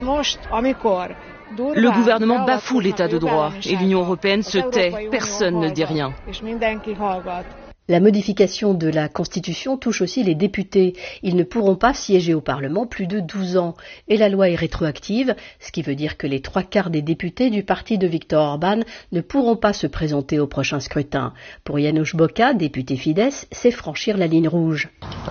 Le gouvernement bafoue l'état de droit et l'Union européenne se tait, personne ne dit rien. La modification de la Constitution touche aussi les députés. Ils ne pourront pas siéger au Parlement plus de 12 ans. Et la loi est rétroactive, ce qui veut dire que les 3/4 des députés du parti de Viktor Orban ne pourront pas se présenter au prochain scrutin. Pour János Boka, député Fidesz, c'est franchir la ligne rouge.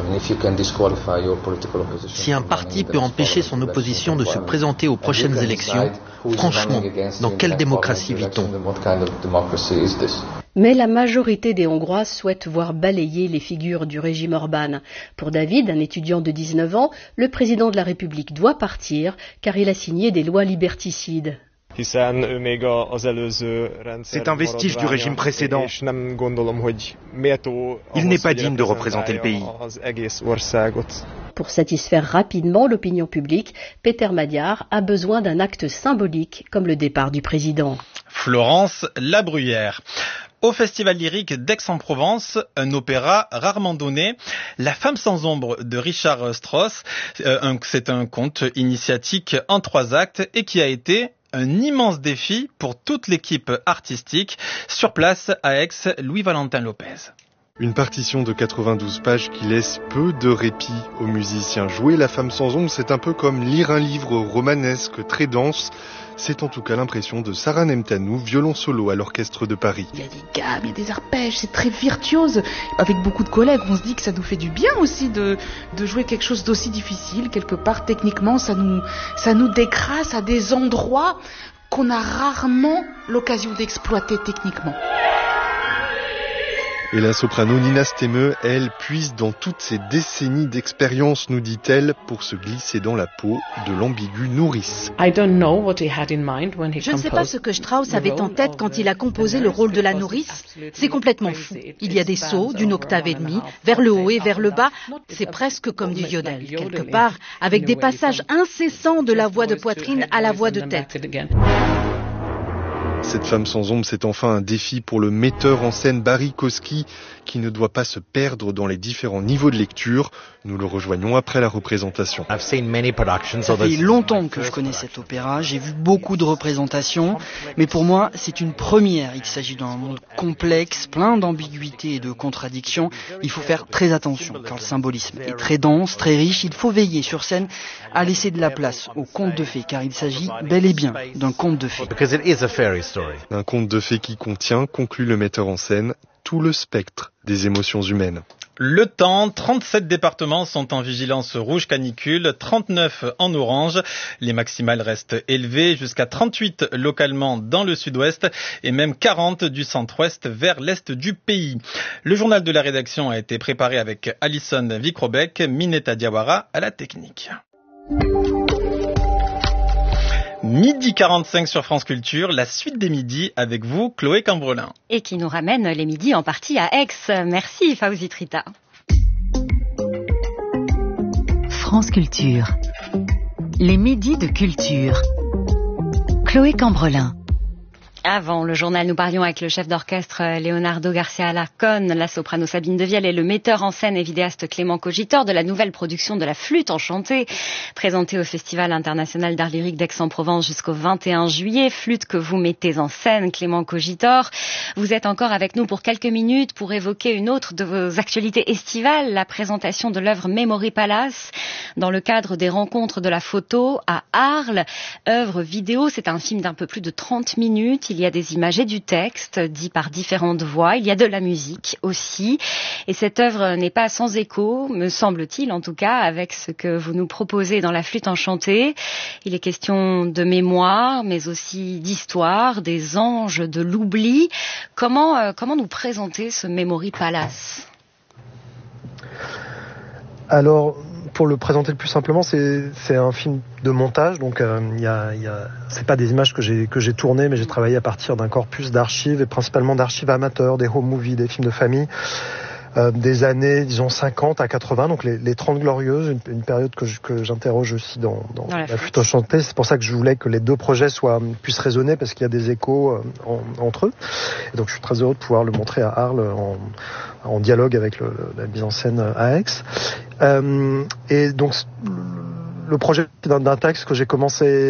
Si un parti peut empêcher son opposition de se présenter aux prochaines élections, franchement, dans quelle démocratie vit-on ? Mais la majorité des Hongrois souhaitent voir balayer les figures du régime Orban. Pour David, un étudiant de 19 ans, le président de la République doit partir car il a signé des lois liberticides. C'est un vestige du régime précédent. Il n'est pas digne de représenter le pays. Pour satisfaire rapidement l'opinion publique, Péter Magyar a besoin d'un acte symbolique comme le départ du président. Florence Labruyère. Au Festival lyrique d'Aix-en-Provence, un opéra rarement donné, La femme sans ombre de Richard Strauss. C'est un conte initiatique en 3 actes et qui a été un immense défi pour toute l'équipe artistique. Sur place à Aix, Louis-Valentin Lopez. Une partition de 92 pages qui laisse peu de répit aux musiciens. Jouer La femme sans ombre, c'est un peu comme lire un livre romanesque très dense. C'est en tout cas l'impression de Sarah Nemtanou, violon solo à l'Orchestre de Paris. Il y a des gammes, il y a des arpèges, c'est très virtuose. Avec beaucoup de collègues, on se dit que ça nous fait du bien aussi de jouer quelque chose d'aussi difficile. Quelque part, techniquement, ça nous décrasse à des endroits qu'on a rarement l'occasion d'exploiter techniquement. Et la soprano Nina Stemme, elle, puise dans toutes ces décennies d'expérience, nous dit-elle, pour se glisser dans la peau de l'ambiguë nourrice. Je ne sais pas ce que Strauss avait en tête quand il a composé le rôle de la nourrice. C'est complètement fou. Il y a des sauts d'une octave et demie, vers le haut et vers le bas. C'est presque comme du yodel, quelque part, avec des passages incessants de la voix de poitrine à la voix de tête. Cette femme sans ombre, c'est enfin un défi pour le metteur en scène Barry Kosky, qui ne doit pas se perdre dans les différents niveaux de lecture. Nous le rejoignons après la représentation. Ça fait longtemps que je connais cet opéra, j'ai vu beaucoup de représentations, mais pour moi, c'est une première. Il s'agit d'un monde complexe, plein d'ambiguïtés et de contradictions. Il faut faire très attention, car le symbolisme est très dense, très riche. Il faut veiller sur scène à laisser de la place au conte de fées, car il s'agit bel et bien d'un conte de fées. Un conte de fées qui contient, conclut le metteur en scène, tout le spectre des émotions humaines. Le temps, 37 départements sont en vigilance rouge canicule, 39 en orange. Les maximales restent élevées, jusqu'à 38 localement dans le sud-ouest et même 40 du centre-ouest vers l'est du pays. Le journal de la rédaction a été préparé avec Alison Vikrobeck, Mineta Diawara à la technique. 12h45 sur France Culture, la suite des midis avec vous, Chloé Cambrelin. Et qui nous ramène les midis en partie à Aix. Merci Fawzi Trita. France Culture. Les midis de culture. Chloé Cambrelin. Avant le journal, nous parlions avec le chef d'orchestre Leonardo Garcia Alarcón, la soprano Sabine Devielle et le metteur en scène et vidéaste Clément Cogitor de la nouvelle production de La Flûte enchantée, présentée au Festival international d'art lyrique d'Aix-en-Provence jusqu'au 21 juillet. Flûte que vous mettez en scène, Clément Cogitor. Vous êtes encore avec nous pour quelques minutes pour évoquer une autre de vos actualités estivales, la présentation de l'œuvre Memory Palace dans le cadre des rencontres de la photo à Arles. Œuvre vidéo, c'est un film d'un peu plus de 30 minutes. Il y a des images et du texte, dit par différentes voix. Il y a de la musique aussi. Et cette œuvre n'est pas sans écho, me semble-t-il en tout cas, avec ce que vous nous proposez dans La Flûte enchantée. Il est question de mémoire, mais aussi d'histoire, des anges, de l'oubli. Comment nous présenter ce Memory Palace ? Alors, pour le présenter le plus simplement, c'est un film de montage, donc c'est pas des images que j'ai tournées, mais j'ai travaillé à partir d'un corpus d'archives et principalement d'archives amateurs, des home movies, des films de famille, des années, disons 50 à 80, donc les 30 glorieuses, une période que j'interroge aussi dans La Flûte enchantée. C'est pour ça que je voulais que les deux projets puissent résonner, parce qu'il y a des échos entre eux. Et donc je suis très heureux de pouvoir le montrer à Arles en dialogue avec la mise en scène à Aix. Et donc le projet d'un texte que j'ai commencé